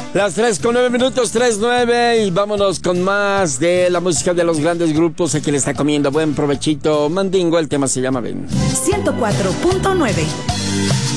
Las 3:09, 3:09, y vámonos con más de la música de los grandes grupos. Aquí le está comiendo buen provechito Mandingo, el tema se llama Ven. 104.9